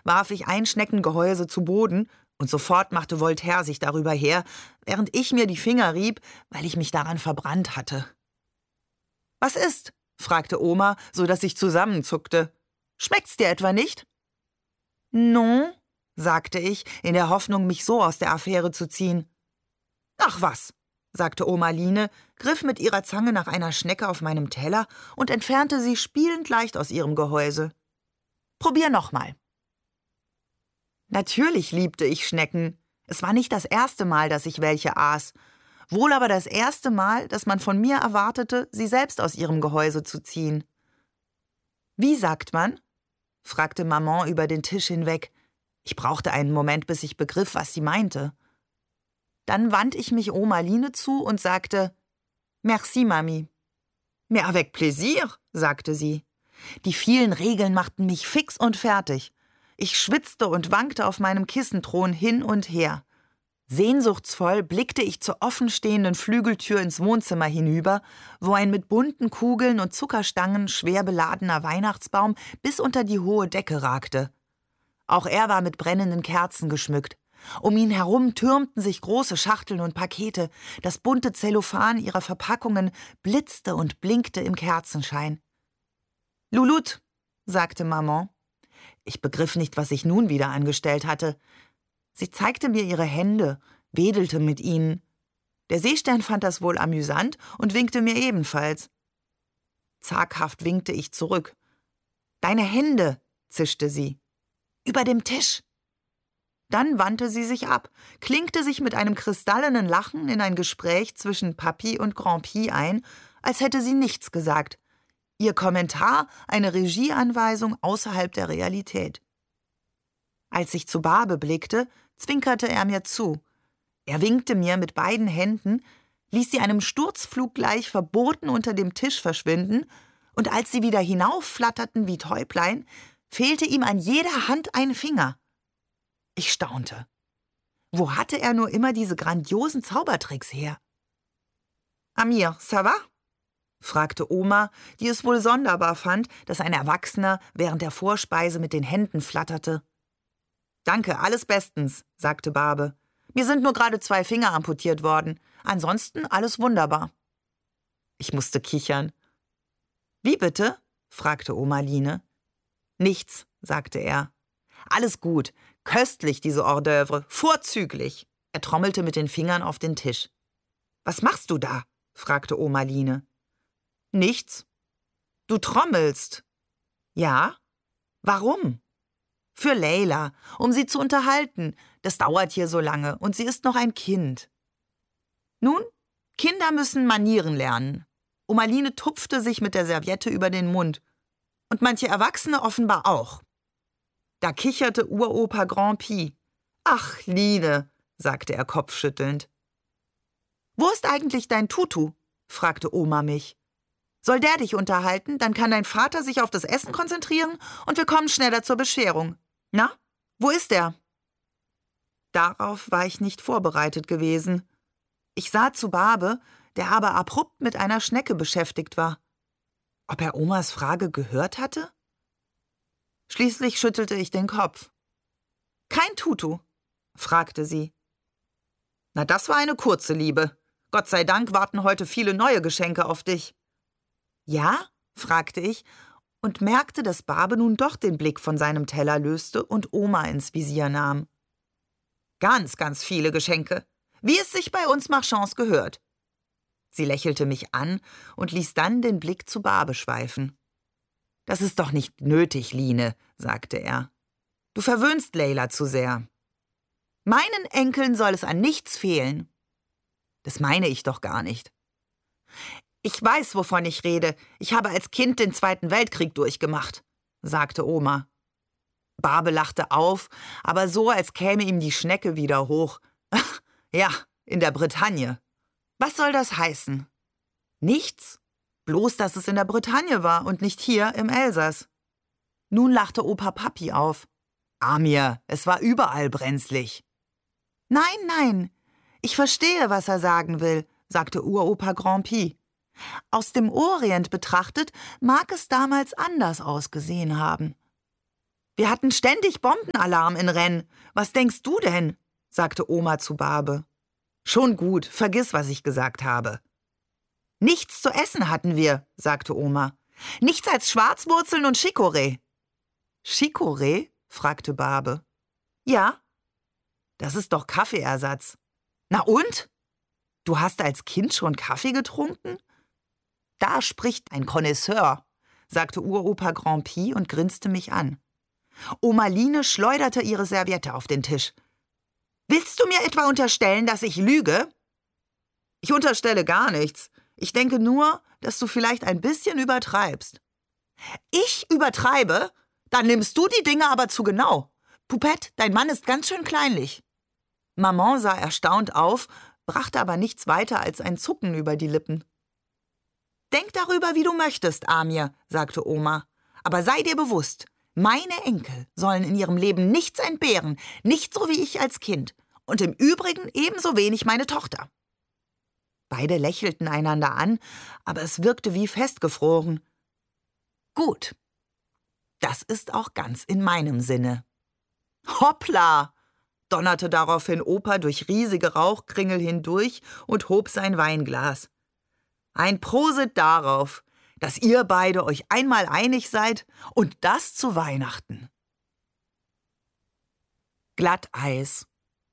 warf ich ein Schneckengehäuse zu Boden und sofort machte Voltaire sich darüber her, während ich mir die Finger rieb, weil ich mich daran verbrannt hatte. »Was ist?« fragte Oma, so dass ich zusammenzuckte. »Schmeckt's dir etwa nicht?« »Non«, sagte ich, in der Hoffnung, mich so aus der Affäre zu ziehen. »Ach was«, sagte Oma Line, griff mit ihrer Zange nach einer Schnecke auf meinem Teller und entfernte sie spielend leicht aus ihrem Gehäuse. »Probier noch mal.« Natürlich liebte ich Schnecken. Es war nicht das erste Mal, dass ich welche aß. Wohl aber das erste Mal, dass man von mir erwartete, sie selbst aus ihrem Gehäuse zu ziehen. »Wie sagt man?« fragte Maman über den Tisch hinweg. Ich brauchte einen Moment, bis ich begriff, was sie meinte. Dann wandte ich mich Oma Line zu und sagte, »Merci, Mami.« »Mais avec plaisir«, sagte sie. Die vielen Regeln machten mich fix und fertig. Ich schwitzte und wankte auf meinem Kissenthron hin und her. Sehnsuchtsvoll blickte ich zur offenstehenden Flügeltür ins Wohnzimmer hinüber, wo ein mit bunten Kugeln und Zuckerstangen schwer beladener Weihnachtsbaum bis unter die hohe Decke ragte. Auch er war mit brennenden Kerzen geschmückt. Um ihn herum türmten sich große Schachteln und Pakete. Das bunte Zellophan ihrer Verpackungen blitzte und blinkte im Kerzenschein. »Louloute«, sagte Maman. Ich begriff nicht, was ich nun wieder angestellt hatte. Sie zeigte mir ihre Hände, wedelte mit ihnen. Der Seestern fand das wohl amüsant und winkte mir ebenfalls. Zaghaft winkte ich zurück. »Deine Hände«, zischte sie. »Über dem Tisch.« Dann wandte sie sich ab, klinkte sich mit einem kristallenen Lachen in ein Gespräch zwischen Papi und Grand-Pi ein, als hätte sie nichts gesagt. Ihr Kommentar eine Regieanweisung außerhalb der Realität. Als ich zu Barbe blickte, zwinkerte er mir zu. Er winkte mir mit beiden Händen, ließ sie einem Sturzflug gleich verboten unter dem Tisch verschwinden, und als sie wieder hinaufflatterten wie Täublein, fehlte ihm an jeder Hand ein Finger. Ich staunte. Wo hatte er nur immer diese grandiosen Zaubertricks her? »Amir, ça va?« fragte Oma, die es wohl sonderbar fand, dass ein Erwachsener während der Vorspeise mit den Händen flatterte. »Danke, alles bestens«, sagte Barbe. »Mir sind nur gerade 2 Finger amputiert worden. Ansonsten alles wunderbar.« Ich musste kichern. »Wie bitte?« fragte Oma Line. »Nichts«, sagte er. »Alles gut. Köstlich, diese Hors d'oeuvre. Vorzüglich.« Er trommelte mit den Fingern auf den Tisch. »Was machst du da?« fragte Oma Line. »Nichts.« »Du trommelst.« »Ja.« »Warum?« »Für Leila, um sie zu unterhalten. Das dauert hier so lange und sie ist noch ein Kind.« Nun, Kinder müssen Manieren lernen. Oma Line tupfte sich mit der Serviette über den Mund. Und manche Erwachsene offenbar auch. Da kicherte Uropa Grand-Pi. »Ach, Line«, sagte er kopfschüttelnd. »Wo ist eigentlich dein Tutu?« fragte Oma mich. »Soll der dich unterhalten? Dann kann dein Vater sich auf das Essen konzentrieren und wir kommen schneller zur Bescherung. Na, wo ist er?« Darauf war ich nicht vorbereitet gewesen. Ich sah zu Barbe, der aber abrupt mit einer Schnecke beschäftigt war. Ob er Omas Frage gehört hatte? Schließlich schüttelte ich den Kopf. »Kein Tutu?« fragte sie. »Na, das war eine kurze Liebe. Gott sei Dank warten heute viele neue Geschenke auf dich.« »Ja?« fragte ich und merkte, dass Barbe nun doch den Blick von seinem Teller löste und Oma ins Visier nahm. »Ganz, ganz viele Geschenke, wie es sich bei uns Marchands gehört.« Sie lächelte mich an und ließ dann den Blick zu Barbe schweifen. »Das ist doch nicht nötig, Line«, sagte er. »Du verwöhnst Leila zu sehr.« »Meinen Enkeln soll es an nichts fehlen.« »Das meine ich doch gar nicht.« »Ich weiß, wovon ich rede. Ich habe als Kind den Zweiten Weltkrieg durchgemacht«, sagte Oma. Barbe lachte auf, aber so, als käme ihm die Schnecke wieder hoch. »Ach, ja, in der Bretagne.« »Was soll das heißen?« »Nichts. Bloß, dass es in der Bretagne war und nicht hier im Elsass.« Nun lachte Opa Papi auf. »Amir, es war überall brenzlig.« »Nein, nein, ich verstehe, was er sagen will«, sagte Uropa Grand-Pi. »Aus dem Orient betrachtet mag es damals anders ausgesehen haben.« Wir hatten ständig Bombenalarm in Rennes. Was denkst du denn?« sagte Oma zu Barbe. »Schon gut, vergiss, was ich gesagt habe.« »Nichts zu essen hatten wir«, sagte Oma. »Nichts als Schwarzwurzeln und Chicorée.« »Chicorée?« fragte Barbe. »Ja.« »Das ist doch Kaffeeersatz.« »Na und? Du hast als Kind schon Kaffee getrunken?« »Da spricht ein Connoisseur«, sagte Uropa Grand'Pie und grinste mich an. Oma Line schleuderte ihre Serviette auf den Tisch. »Willst du mir etwa unterstellen, dass ich lüge?« »Ich unterstelle gar nichts. Ich denke nur, dass du vielleicht ein bisschen übertreibst.« »Ich übertreibe? Dann nimmst du die Dinge aber zu genau. Poupette, dein Mann ist ganz schön kleinlich.« Maman sah erstaunt auf, brachte aber nichts weiter als ein Zucken über die Lippen. »Denk darüber, wie du möchtest, Amir«, sagte Oma. »Aber sei dir bewusst, meine Enkel sollen in ihrem Leben nichts entbehren, nicht so wie ich als Kind. Und im Übrigen ebenso wenig meine Tochter.« Beide lächelten einander an, aber es wirkte wie festgefroren. »Gut, das ist auch ganz in meinem Sinne.« »Hoppla«, donnerte daraufhin Opa durch riesige Rauchkringel hindurch und hob sein Weinglas. »Ein Prosit darauf, dass ihr beide euch einmal einig seid und das zu Weihnachten.« Glatteis.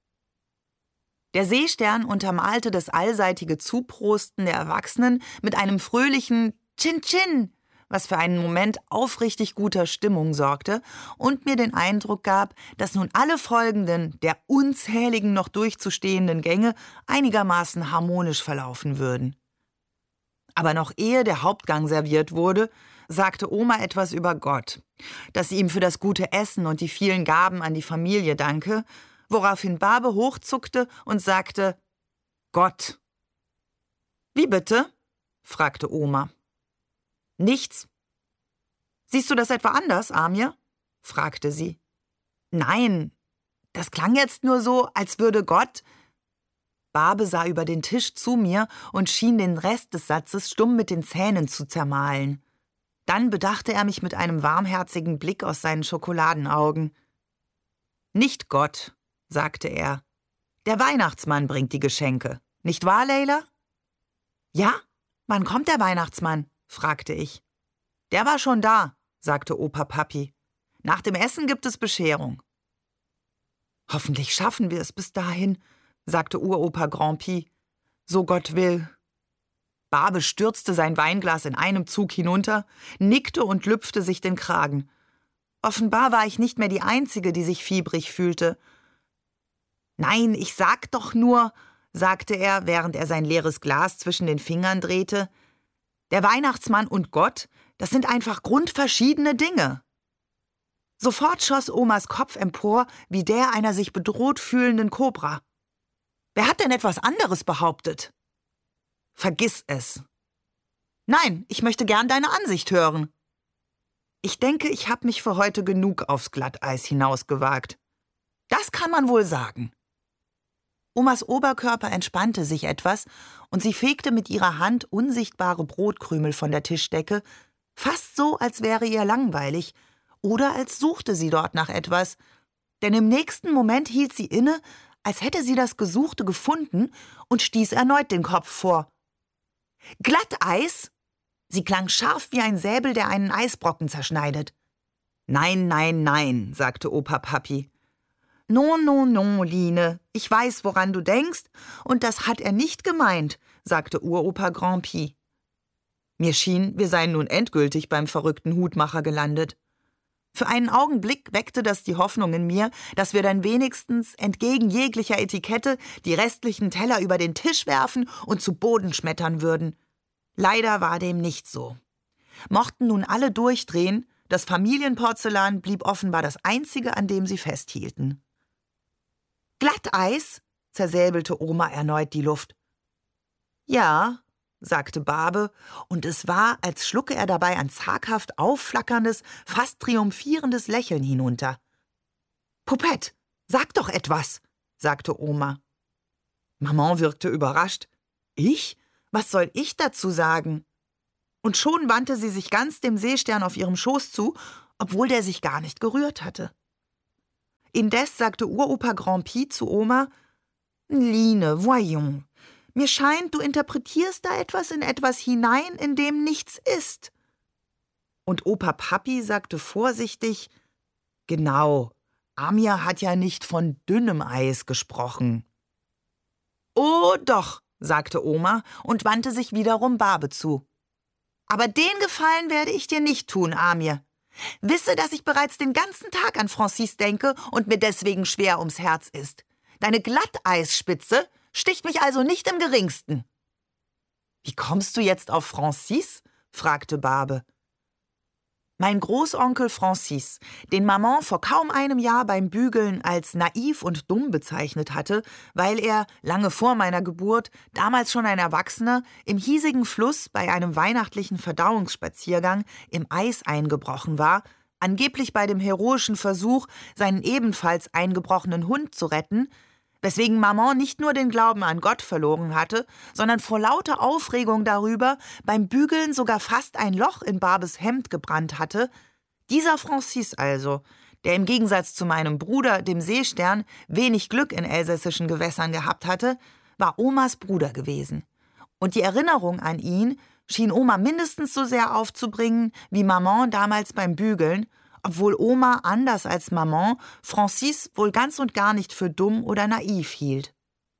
Der Seestern untermalte das allseitige Zuprosten der Erwachsenen mit einem fröhlichen Tschin-Tschin, was für einen Moment aufrichtig guter Stimmung sorgte und mir den Eindruck gab, dass nun alle folgenden, der unzähligen noch durchzustehenden Gänge einigermaßen harmonisch verlaufen würden. Aber noch ehe der Hauptgang serviert wurde, sagte Oma etwas über Gott, dass sie ihm für das gute Essen und die vielen Gaben an die Familie danke, woraufhin Barbe hochzuckte und sagte, »Gott.« »Wie bitte?« fragte Oma. »Nichts.« »Siehst du das etwa anders, Amir?« fragte sie. »Nein, das klang jetzt nur so, als würde Gott...« Barbe sah über den Tisch zu mir und schien den Rest des Satzes stumm mit den Zähnen zu zermahlen. Dann bedachte er mich mit einem warmherzigen Blick aus seinen Schokoladenaugen. »Nicht Gott«, sagte er. »Der Weihnachtsmann bringt die Geschenke. Nicht wahr, Leila?« »Ja? Wann kommt der Weihnachtsmann?« fragte ich. »Der war schon da«, sagte Opa Papi. »Nach dem Essen gibt es Bescherung.« »Hoffentlich schaffen wir es bis dahin«, sagte Uropa Grand'Pie. »So Gott will.« Barbe stürzte sein Weinglas in einem Zug hinunter, nickte und lüpfte sich den Kragen. Offenbar war ich nicht mehr die Einzige, die sich fiebrig fühlte. »Nein, ich sag doch nur«, sagte er, während er sein leeres Glas zwischen den Fingern drehte, »der Weihnachtsmann und Gott, das sind einfach grundverschiedene Dinge.« Sofort schoss Omas Kopf empor, wie der einer sich bedroht fühlenden Kobra. »Wer hat denn etwas anderes behauptet?« »Vergiss es.« »Nein, ich möchte gern deine Ansicht hören.« »Ich denke, ich habe mich für heute genug aufs Glatteis hinausgewagt.« »Das kann man wohl sagen.« Omas Oberkörper entspannte sich etwas und sie fegte mit ihrer Hand unsichtbare Brotkrümel von der Tischdecke, fast so, als wäre ihr langweilig oder als suchte sie dort nach etwas, denn im nächsten Moment hielt sie inne, als hätte sie das Gesuchte gefunden und stieß erneut den Kopf vor. »Glatteis?« Sie klang scharf wie ein Säbel, der einen Eisbrocken zerschneidet. »Nein, nein, nein«, sagte Opa Papi. »Non, non, non, Line, ich weiß, woran du denkst, und das hat er nicht gemeint«, sagte Uropa Grand'Pie. Mir schien, wir seien nun endgültig beim verrückten Hutmacher gelandet. Für einen Augenblick weckte das die Hoffnung in mir, dass wir dann wenigstens entgegen jeglicher Etikette die restlichen Teller über den Tisch werfen und zu Boden schmettern würden. Leider war dem nicht so. Mochten nun alle durchdrehen, das Familienporzellan blieb offenbar das einzige, an dem sie festhielten. »Glatteis?« zersäbelte Oma erneut die Luft. »Ja«, sagte Barbe, und es war, als schlucke er dabei ein zaghaft aufflackerndes, fast triumphierendes Lächeln hinunter. »Poupette, sag doch etwas«, sagte Oma. Maman wirkte überrascht. »Ich? Was soll ich dazu sagen?« Und schon wandte sie sich ganz dem Seestern auf ihrem Schoß zu obwohl der sich gar nicht gerührt hatte. Indes sagte Uropa Grand'Pie zu Oma: »Line, voyons, mir scheint, du interpretierst da etwas in etwas hinein, in dem nichts ist.« Und Opa Papi sagte vorsichtig: »Genau, Amir hat ja nicht von dünnem Eis gesprochen.« »Oh doch«, sagte Oma und wandte sich wiederum Barbe zu. »Aber den Gefallen werde ich dir nicht tun, Amir. Wisse, dass ich bereits den ganzen Tag an Francis denke und mir deswegen schwer ums Herz ist. Deine Glatteisspitze sticht mich also nicht im geringsten.« »Wie kommst du jetzt auf Francis?« fragte Barbe. Mein Großonkel Francis, den Maman vor kaum einem Jahr beim Bügeln als naiv und dumm bezeichnet hatte, weil er, lange vor meiner Geburt, damals schon ein Erwachsener, im hiesigen Fluss bei einem weihnachtlichen Verdauungsspaziergang im Eis eingebrochen war, angeblich bei dem heroischen Versuch, seinen ebenfalls eingebrochenen Hund zu retten, weswegen Maman nicht nur den Glauben an Gott verloren hatte, sondern vor lauter Aufregung darüber beim Bügeln sogar fast ein Loch in Barbes Hemd gebrannt hatte, dieser Francis also, der im Gegensatz zu meinem Bruder, dem Seestern, wenig Glück in elsässischen Gewässern gehabt hatte, war Omas Bruder gewesen. Und die Erinnerung an ihn schien Oma mindestens so sehr aufzubringen wie Maman damals beim Bügeln, obwohl Oma, anders als Maman, Francis wohl ganz und gar nicht für dumm oder naiv hielt.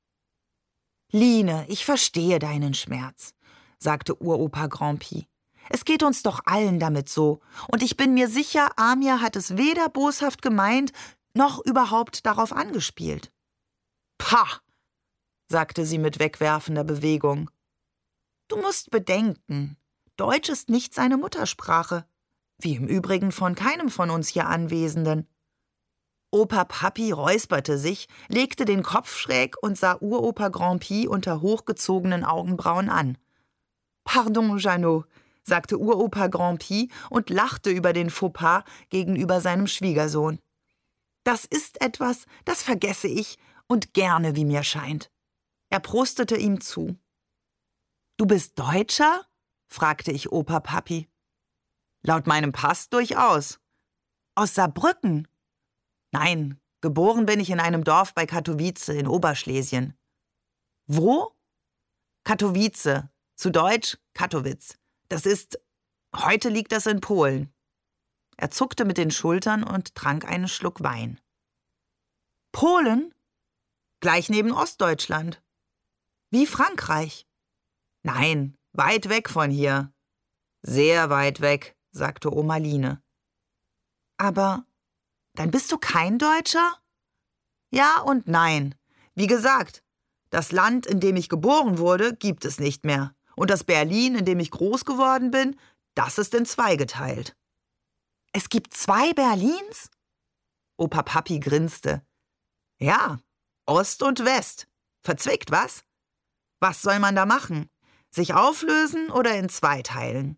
»Line, ich verstehe deinen Schmerz«, sagte Uropa Grand'Pie. »Es geht uns doch allen damit so, und ich bin mir sicher, Amir hat es weder boshaft gemeint, noch überhaupt darauf angespielt.« »Pah«, sagte sie mit wegwerfender Bewegung. »Du musst bedenken, Deutsch ist nicht seine Muttersprache. Wie im Übrigen von keinem von uns hier Anwesenden.« Opa Papi räusperte sich, legte den Kopf schräg und sah Uropa Grand'Pie unter hochgezogenen Augenbrauen an. »Pardon, Jeannot«, sagte Uropa Grand'Pie und lachte über den Fauxpas gegenüber seinem Schwiegersohn. »Das ist etwas, das vergesse ich und gerne, wie mir scheint.« Er prostete ihm zu. »Du bist Deutscher?« fragte ich Opa Papi. »Laut meinem Pass durchaus.« »Aus Saarbrücken?« »Nein, geboren bin ich in einem Dorf bei Katowice in Oberschlesien.« »Wo?« »Katowice, zu Deutsch Kattowitz. Das ist, heute liegt das in Polen.« Er zuckte mit den Schultern und trank einen Schluck Wein. »Polen?« »Gleich neben Ostdeutschland.« »Wie Frankreich?« »Nein, weit weg von hier.« »Sehr weit weg«, sagte Oma Line. »Aber dann bist du kein Deutscher?« »Ja und nein. Wie gesagt, das Land, in dem ich geboren wurde, gibt es nicht mehr. Und das Berlin, in dem ich groß geworden bin, das ist in zwei geteilt.« »Es gibt zwei Berlins?« Opa Papi grinste. »Ja, Ost und West. Verzwickt, was? Was soll man da machen? Sich auflösen oder in zwei teilen?«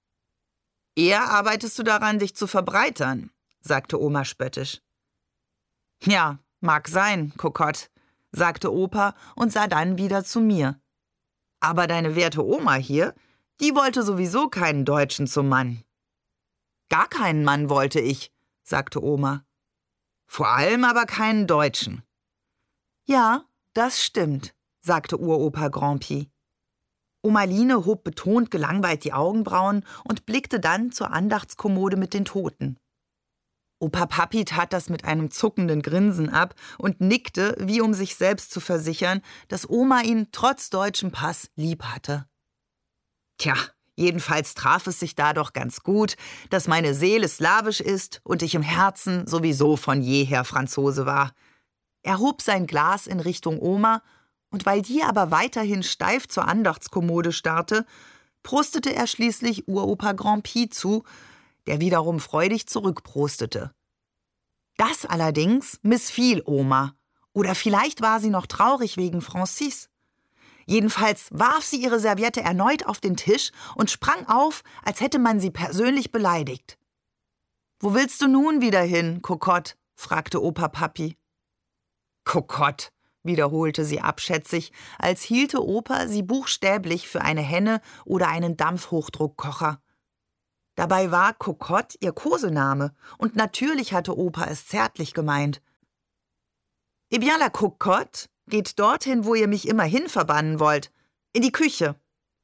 »Eher arbeitest du daran, dich zu verbreitern«, sagte Oma spöttisch. »Ja, mag sein, Kokott«, sagte Opa und sah dann wieder zu mir. »Aber deine werte Oma hier, die wollte sowieso keinen Deutschen zum Mann.« »Gar keinen Mann wollte ich«, sagte Oma. »Vor allem aber keinen Deutschen.« »Ja, das stimmt«, sagte Uropa Grand'Pie. Oma Line hob betont gelangweilt die Augenbrauen und blickte dann zur Andachtskommode mit den Toten. Opa Papi tat das mit einem zuckenden Grinsen ab und nickte, wie um sich selbst zu versichern, dass Oma ihn trotz deutschem Pass lieb hatte. Tja, jedenfalls traf es sich da doch ganz gut, dass meine Seele slawisch ist und ich im Herzen sowieso von jeher Franzose war. Er hob sein Glas in Richtung Oma, und weil die aber weiterhin steif zur Andachtskommode starrte, prostete er schließlich Uropa Grand'Pie zu, der wiederum freudig zurückprostete. Das allerdings missfiel Oma, oder vielleicht war sie noch traurig wegen Francis. Jedenfalls warf sie ihre Serviette erneut auf den Tisch und sprang auf, als hätte man sie persönlich beleidigt. »Wo willst du nun wieder hin, Kokott?« fragte Opa Papi. »Kokott«, wiederholte sie abschätzig, als hielte Opa sie buchstäblich für eine Henne oder einen Dampfhochdruckkocher. Dabei war Cocotte ihr Kosename und natürlich hatte Opa es zärtlich gemeint. Eh bien, la Cocotte geht dorthin, wo ihr mich immerhin verbannen wollt, in die Küche.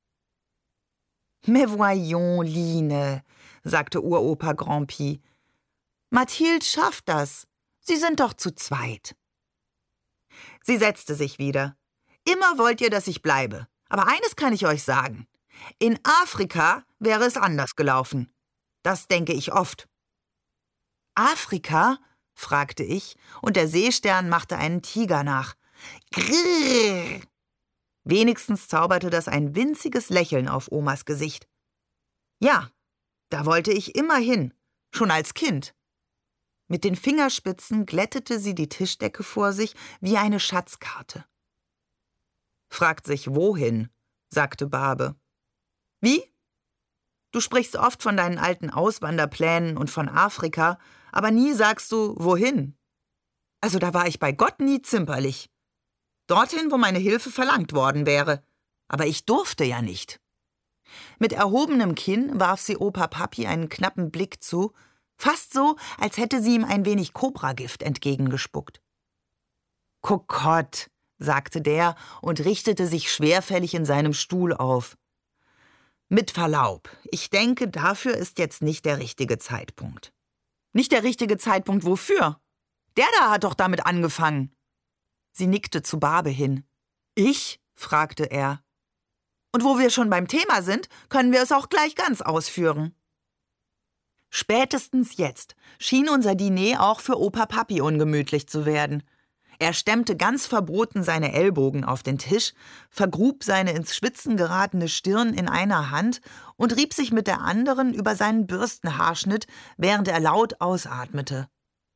Mais voyons, Line, sagte Uropa Grand'Pie. Mathilde schafft das. Sie sind doch zu zweit. Sie setzte sich wieder. Immer wollt ihr, dass ich bleibe. Aber eines kann ich euch sagen. In Afrika wäre es anders gelaufen. Das denke ich oft. Afrika? Fragte ich, und der Seestern machte einen Tiger nach. Grrr! Wenigstens zauberte das ein winziges Lächeln auf Omas Gesicht. Ja, da wollte ich immer hin, schon als Kind. Mit den Fingerspitzen glättete sie die Tischdecke vor sich wie eine Schatzkarte. Fragt sich, wohin, sagte Barbe. Wie? Du sprichst oft von deinen alten Auswanderplänen und von Afrika, aber nie sagst du, wohin. Also da war ich bei Gott nie zimperlich. Dorthin, wo meine Hilfe verlangt worden wäre. Aber ich durfte ja nicht. Mit erhobenem Kinn warf sie Opa Papi einen knappen Blick zu, fast so, als hätte sie ihm ein wenig Kobragift entgegengespuckt. Cocotte, sagte der und richtete sich schwerfällig in seinem Stuhl auf. Mit Verlaub, ich denke, dafür ist jetzt nicht der richtige Zeitpunkt. Nicht der richtige Zeitpunkt wofür? Der da hat doch damit angefangen. Sie nickte zu Barbe hin. Ich? Fragte er. Und wo wir schon beim Thema sind, können wir es auch gleich ganz ausführen. Spätestens jetzt schien unser Diner auch für Opa Papi ungemütlich zu werden. Er stemmte ganz verboten seine Ellbogen auf den Tisch, vergrub seine ins Schwitzen geratene Stirn in einer Hand und rieb sich mit der anderen über seinen Bürstenhaarschnitt, während er laut ausatmete.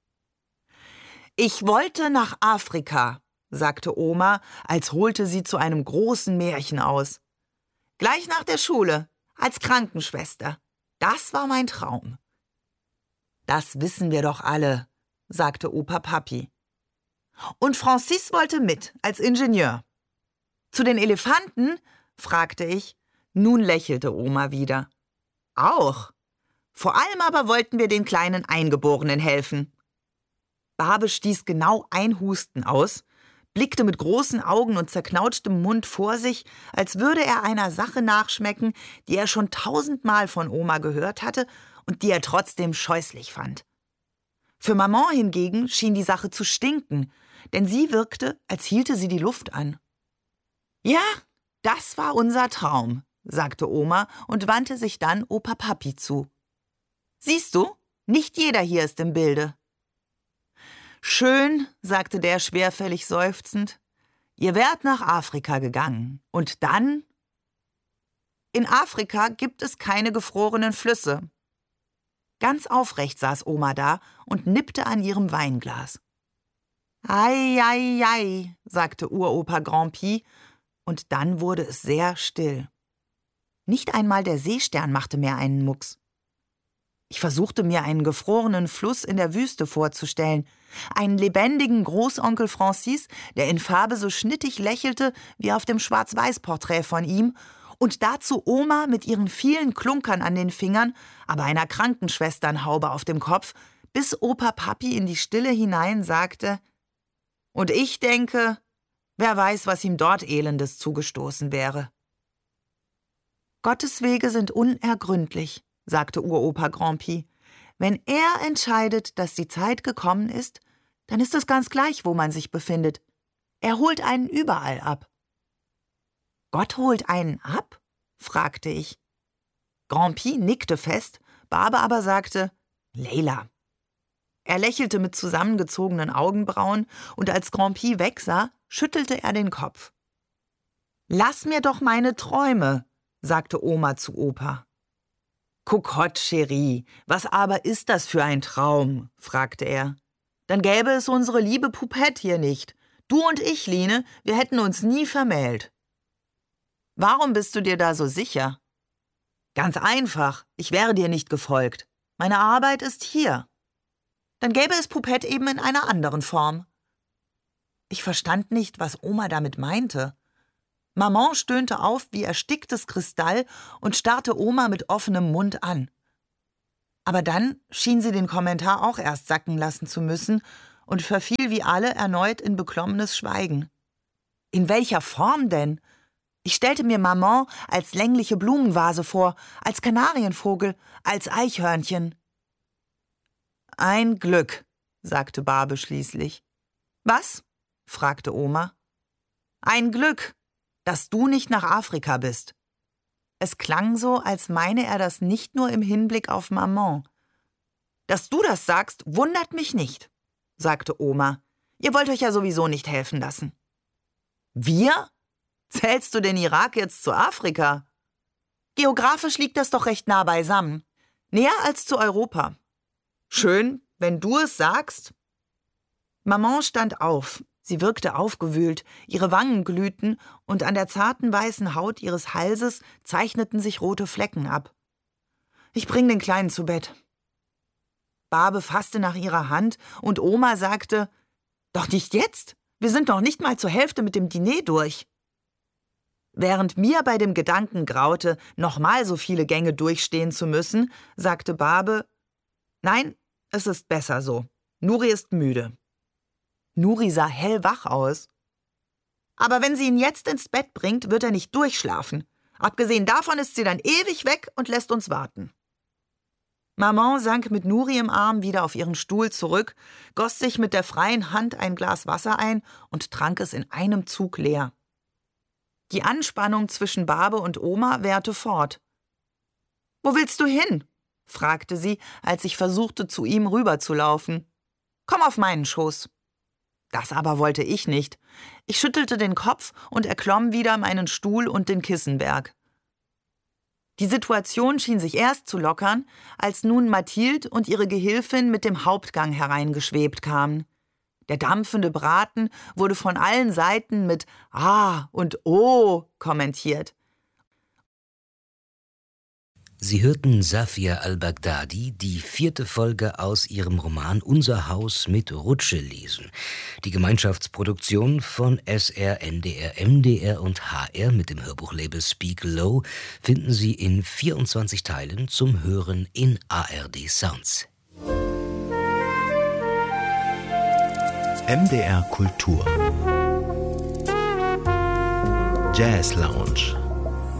»Ich wollte nach Afrika«, sagte Oma, als holte sie zu einem großen Märchen aus. »Gleich nach der Schule, als Krankenschwester. Das war mein Traum.« »Das wissen wir doch alle«, sagte Opa Papi. »Und Francis wollte mit, als Ingenieur.« »Zu den Elefanten?« fragte ich. Nun lächelte Oma wieder. »Auch. Vor allem aber wollten wir den kleinen Eingeborenen helfen.« Barbe stieß genau ein Husten aus, blickte mit großen Augen und zerknautschtem Mund vor sich, als würde er einer Sache nachschmecken, die er schon 1000-mal von Oma gehört hatte und die er trotzdem scheußlich fand. Für Maman hingegen schien die Sache zu stinken, denn sie wirkte, als hielte sie die Luft an. »Ja, das war unser Traum«, sagte Oma und wandte sich dann Opa Papi zu. »Siehst du, nicht jeder hier ist im Bilde.« »Schön«, sagte der schwerfällig seufzend, »ihr wärt nach Afrika gegangen. Und dann?« »In Afrika gibt es keine gefrorenen Flüsse.« Ganz aufrecht saß Oma da und nippte an ihrem Weinglas. »Ei, ei, ei«, sagte Uropa Grand'Pie, und dann wurde es sehr still. Nicht einmal der Seestern machte mehr einen Mucks. Ich versuchte mir einen gefrorenen Fluss in der Wüste vorzustellen, einen lebendigen Großonkel Francis, der in Farbe so schnittig lächelte wie auf dem Schwarz-Weiß-Porträt von ihm, und dazu Oma mit ihren vielen Klunkern an den Fingern, aber einer Krankenschwesternhaube auf dem Kopf, bis Opa Papi in die Stille hinein sagte: »Und ich denke, wer weiß, was ihm dort Elendes zugestoßen wäre.« »Gottes Wege sind unergründlich«, sagte Uropa Grand'Pie. »Wenn er entscheidet, dass die Zeit gekommen ist, dann ist es ganz gleich, wo man sich befindet. Er holt einen überall ab.« »Gott holt einen ab?« fragte ich. Grand'Pie nickte fest, Barbe aber sagte: »Leila.« Er lächelte mit zusammengezogenen Augenbrauen, und als Grand'Pie wegsah, schüttelte er den Kopf. »Lass mir doch meine Träume«, sagte Oma zu Opa. »Cocotte, Chérie, was aber ist das für ein Traum?« fragte er. »Dann gäbe es unsere liebe Poupette hier nicht. Du und ich, Line, wir hätten uns nie vermählt.« »Warum bist du dir da so sicher?« »Ganz einfach, ich wäre dir nicht gefolgt. Meine Arbeit ist hier.« »Dann gäbe es Poupette eben in einer anderen Form.« Ich verstand nicht, was Oma damit meinte. Maman stöhnte auf wie ersticktes Kristall und starrte Oma mit offenem Mund an. Aber dann schien sie den Kommentar auch erst sacken lassen zu müssen und verfiel wie alle erneut in beklommenes Schweigen. In welcher Form denn? Ich stellte mir Maman als längliche Blumenvase vor, als Kanarienvogel, als Eichhörnchen. Ein Glück, sagte Barbe schließlich. Was? Fragte Oma. Ein Glück, dass du nicht nach Afrika bist. Es klang so, als meine er das nicht nur im Hinblick auf Maman. Dass du das sagst, wundert mich nicht, sagte Oma. Ihr wollt euch ja sowieso nicht helfen lassen. Wir? Zählst du den Irak jetzt zu Afrika? Geografisch liegt das doch recht nah beisammen. Näher als zu Europa. Schön, wenn du es sagst. Maman stand auf. Sie wirkte aufgewühlt, ihre Wangen glühten und an der zarten weißen Haut ihres Halses zeichneten sich rote Flecken ab. Ich bring den Kleinen zu Bett. Barbe fasste nach ihrer Hand und Oma sagte, doch nicht jetzt, wir sind noch nicht mal zur Hälfte mit dem Diner durch. Während mir bei dem Gedanken graute, nochmal so viele Gänge durchstehen zu müssen, sagte Barbe, nein, es ist besser so. Nuri ist müde. Nuri sah hellwach aus. Aber wenn sie ihn jetzt ins Bett bringt, wird er nicht durchschlafen. Abgesehen davon ist sie dann ewig weg und lässt uns warten. Maman sank mit Nuri im Arm wieder auf ihren Stuhl zurück, goss sich mit der freien Hand ein Glas Wasser ein und trank es in einem Zug leer. Die Anspannung zwischen Barbe und Oma währte fort. »Wo willst du hin?« fragte sie, als ich versuchte, zu ihm rüberzulaufen. »Komm auf meinen Schoß.« Das aber wollte ich nicht. Ich schüttelte den Kopf und erklomm wieder meinen Stuhl und den Kissenberg. Die Situation schien sich erst zu lockern, als nun Mathilde und ihre Gehilfin mit dem Hauptgang hereingeschwebt kamen. Der dampfende Braten wurde von allen Seiten mit »Ah« und »Oh« kommentiert. Sie hörten Safia al-Baghdadi die 4. Folge aus ihrem Roman Unser Haus mit Rutsche lesen. Die Gemeinschaftsproduktion von SR, NDR, MDR und HR mit dem Hörbuchlabel Speak Low finden Sie in 24 Teilen zum Hören in ARD Sounds. MDR Kultur Jazz Lounge